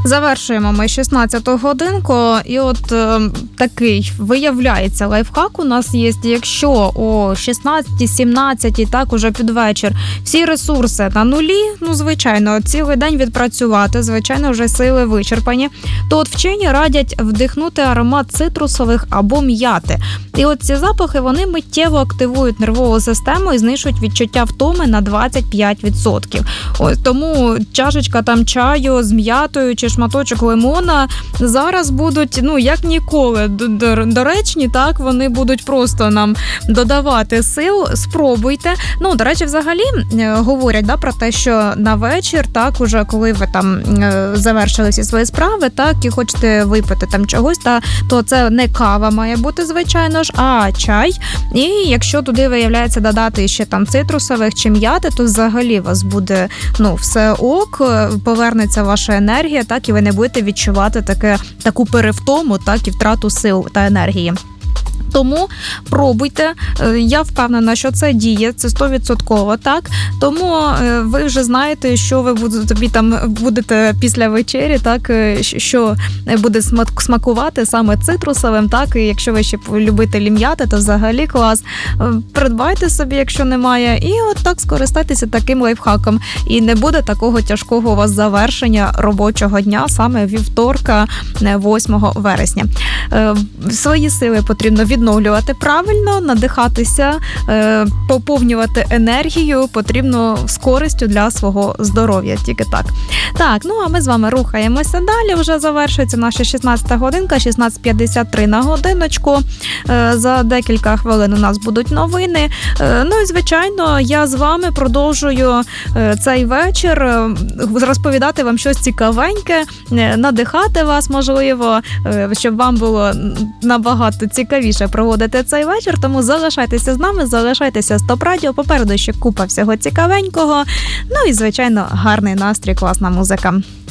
Завершуємо ми 16-ту годинку, і от такий виявляється лайфхак у нас є, якщо о 16-17, так уже під вечір, всі ресурси на нулі, звичайно, цілий день відпрацювати, звичайно, вже сили вичерпані, то от вчені радять вдихнути аромат цитрусових або м'яти. І от ці запахи, вони миттєво активують нервову систему і знижують відчуття втоми на 25%. Ось тому чашечка там чаю з м'ятою чи шматочок лимона зараз будуть, як ніколи, доречні, так, вони будуть просто нам додавати сил. Спробуйте. До речі, взагалі говорять, про те, що на вечір, так, уже коли ви там завершили всі свої справи, так, і хочете випити там чогось, то це не кава має бути, звичайно ж, а чай. І якщо туди виявляється додати ще там цитрусових чи м'яти, то взагалі у вас буде, все ок, повернеться ваша енергія, так, і ви не будете відчувати таку перевтому, так, і втрату сил та енергії. Тому пробуйте, я впевнена, що це діє, це 100%, так. Тому ви вже знаєте, що ви будете після вечері, так, що буде смакувати саме цитрусовим, так, і якщо ви ще любителі м'яти, то взагалі клас. Придбайте собі, якщо немає, і от так скористайтеся таким лайфхаком. І не буде такого тяжкого у вас завершення робочого дня, саме вівторка, 8 вересня. Свої сили потрібно відновлювати правильно, надихатися, поповнювати енергію потрібно з користю для свого здоров'я, тільки так. Так, а ми з вами рухаємося далі, вже завершується наша 16-та годинка, 16:53 на годиночку. За декілька хвилин у нас будуть новини. І, звичайно, я з вами продовжую цей вечір розповідати вам щось цікавеньке, надихати вас, можливо, щоб вам було набагато цікавіше проводити цей вечір, тому залишайтеся з нами, залишайтеся з ТОП Радіо, попереду ще купа всього цікавенького, і, звичайно, гарний настрій, класна музика.